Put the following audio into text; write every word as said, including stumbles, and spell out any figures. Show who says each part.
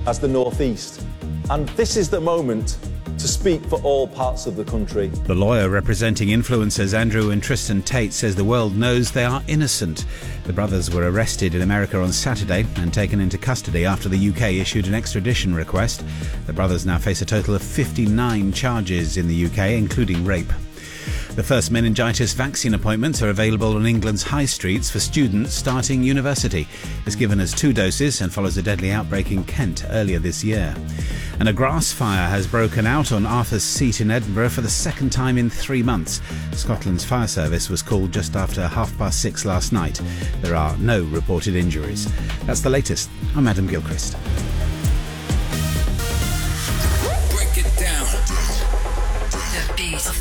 Speaker 1: as the North East. And this is the moment to speak for all parts of the country.
Speaker 2: The lawyer representing influencers Andrew and Tristan Tate says the world knows they are innocent. The brothers were arrested in America on Saturday and taken into custody after the U K issued an extradition request. The brothers now face a total of fifty-nine charges in the U K, including rape. The first meningitis vaccine appointments are available on England's high streets for students starting university. It's given as two doses and follows a deadly outbreak in Kent earlier this year. And a grass fire has broken out on Arthur's Seat in Edinburgh for the second time in three months. Scotland's fire service was called just after half past six last night. There are no reported injuries. That's the latest. I'm Adam Gilchrist.